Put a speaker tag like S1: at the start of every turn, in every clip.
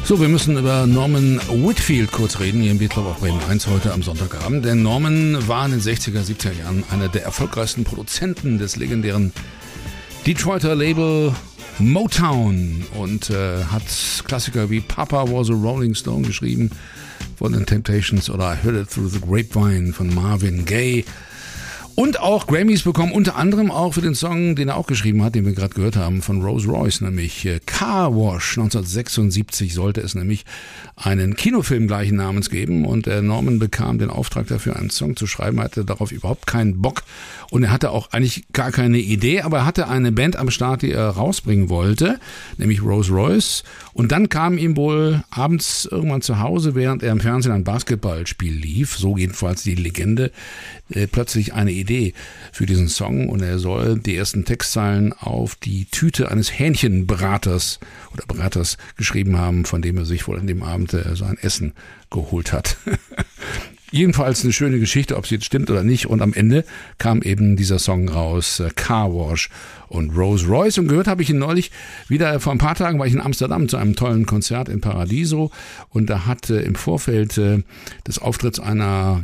S1: So, wir müssen über Norman Whitfield kurz reden, hier im Beat Club auf Bremen 1 heute am Sonntagabend. Denn Norman war in den 60er, 70er Jahren einer der erfolgreichsten Produzenten des legendären Detroiter Label Motown und hat Klassiker wie Papa Was a Rolling Stone geschrieben von den Temptations oder I Heard It Through the Grapevine von Marvin Gaye. Und auch Grammys bekommen, unter anderem auch für den Song, den er auch geschrieben hat, den wir gerade gehört haben, von Rose Royce, nämlich Car Wash. 1976 sollte es nämlich einen Kinofilm gleichen Namens geben und Norman bekam den Auftrag dafür, einen Song zu schreiben, hatte darauf überhaupt keinen Bock und er hatte auch eigentlich gar keine Idee, aber er hatte eine Band am Start, die er rausbringen wollte, nämlich Rose Royce. Und dann kam ihm wohl abends irgendwann zu Hause, während er im Fernsehen ein Basketballspiel lief, so jedenfalls die Legende, plötzlich eine Idee für diesen Song und er soll die ersten Textzeilen auf die Tüte eines Hähnchenberaters oder Beraters geschrieben haben, von dem er sich wohl an dem Abend sein Essen geholt hat. Jedenfalls eine schöne Geschichte, ob sie jetzt stimmt oder nicht. Und am Ende kam eben dieser Song raus, Car Wash und Rose Royce. Und gehört habe ich ihn neulich wieder, vor ein paar Tagen war ich in Amsterdam zu einem tollen Konzert in Paradiso. Und da hat im Vorfeld des Auftritts einer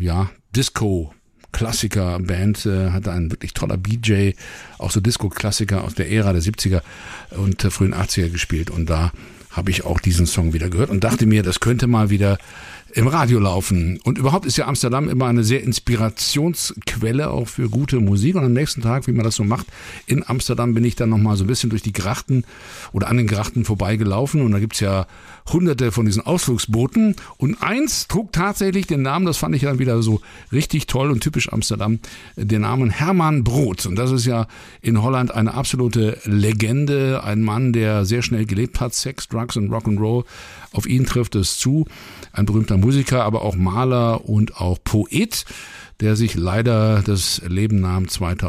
S1: Disco-Klassiker-Band, hatte ein wirklich toller DJ, auch so Disco-Klassiker aus der Ära der 70er und frühen 80er gespielt. Und da habe ich auch diesen Song wieder gehört und dachte mir, das könnte mal wieder im Radio laufen. Und überhaupt ist ja Amsterdam immer eine sehr Inspirationsquelle auch für gute Musik. Und am nächsten Tag, wie man das so macht, in Amsterdam bin ich dann nochmal so ein bisschen durch die Grachten oder an den Grachten vorbeigelaufen. Und da gibt's ja hunderte von diesen Ausflugsbooten. Und eins trug tatsächlich den Namen, das fand ich dann wieder so richtig toll und typisch Amsterdam, den Namen Herman Brood. Und das ist ja in Holland eine absolute Legende. Ein Mann, der sehr schnell gelebt hat, Sex, Drugs und Rock'n'Roll. Auf ihn trifft es zu. Ein berühmter Musiker, aber auch Maler und auch Poet, der sich leider das Leben nahm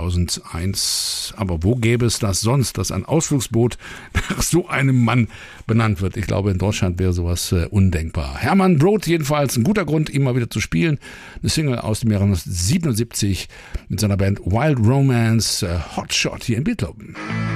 S1: 2001. Aber wo gäbe es das sonst, dass ein Ausflugsboot nach so einem Mann benannt wird? Ich glaube, in Deutschland wäre sowas undenkbar. Herman Brood jedenfalls ein guter Grund, ihn mal wieder zu spielen. Eine Single aus dem Jahre 1977 mit seiner Band Wild Romance, Hot Shot hier im Beat Club.